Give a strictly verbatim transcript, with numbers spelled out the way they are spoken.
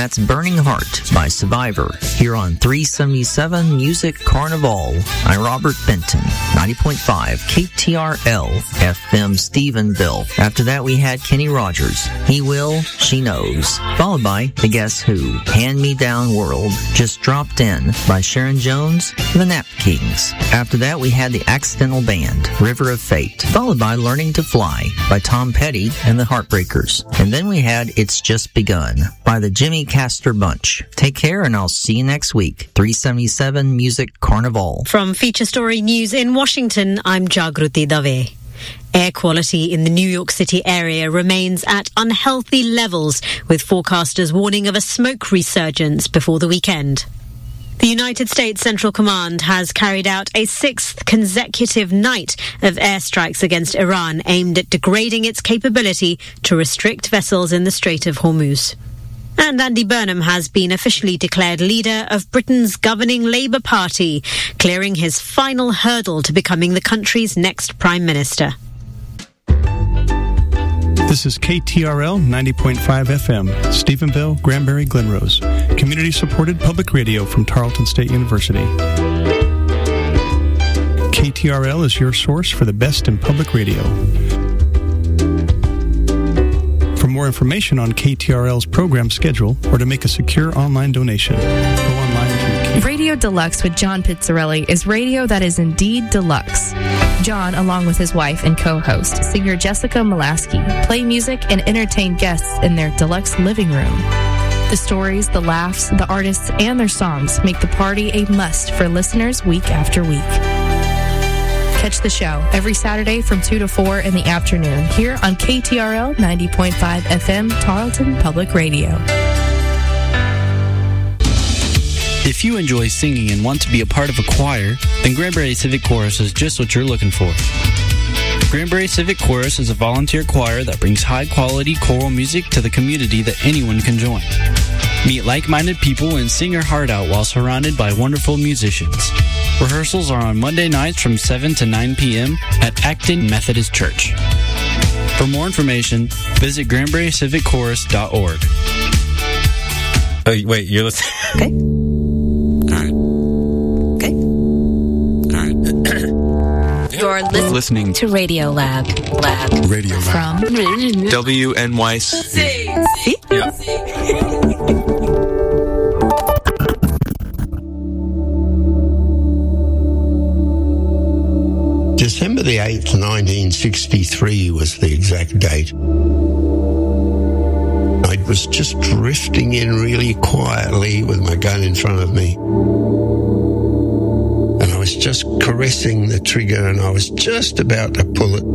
that's Burning Heart by Survivor, here on three seventy-seven Music Carnival. I'm Robert Benton, ninety point five K T R L F M Stephenville. After that, we had Kenny Rogers, He Will, She Knows, followed by the Guess Who, Hand Me Down World, Just Dropped In by Sharon Jones, The Nap Kings. After that, we had the Accidental Band, River of Fate, followed by Learning to Fly by Tom Petty and the Heartbreakers. And then we had It's Just Begun by the Jimmy Castor Bunch. Take care, and I'll see you next week. three seventy-seven Music Carnival. From Feature Story News in Washington, I'm Jagruti Dave. Air quality in the New York City area remains at unhealthy levels, with forecasters warning of a smoke resurgence before the weekend. The United States Central Command has carried out a sixth consecutive night of airstrikes against Iran aimed at degrading its capability to restrict vessels in the Strait of Hormuz. And Andy Burnham has been officially declared leader of Britain's governing Labour Party, clearing his final hurdle to becoming the country's next Prime Minister. This is K T R L ninety point five F M, Stephenville, Granbury, Glenrose. Community-supported public radio from Tarleton State University. K T R L is your source for the best in public radio. For more information on K T R L's program schedule or to make a secure online donation, go online to K- Radio Deluxe with John Pizzarelli is radio that is indeed deluxe. John, along with his wife and co-host, singer Jessica Molaski, play music and entertain guests in their deluxe living room. The stories, the laughs, the artists, and their songs make the party a must for listeners week after week. Catch the show every Saturday from two to four in the afternoon here on K T R L ninety point five F M, Tarleton Public Radio. If you enjoy singing and want to be a part of a choir, then Granbury Civic Chorus is just what you're looking for. Granbury Civic Chorus is a volunteer choir that brings high-quality choral music to the community that anyone can join. Meet like-minded people and sing your heart out while surrounded by wonderful musicians. Rehearsals are on Monday nights from seven to nine p.m. at Acton Methodist Church. For more information, visit granbury civic chorus dot org. Oh, wait, you're listening? Okay. You're listening, listening to Radio Lab. Lab. Radio Lab. From W N Y C. Yeah. December the eighth, nineteen sixty-three was the exact date. I was just drifting in really quietly with my gun in front of me. And I was just caressing the trigger, and I was just about to pull it.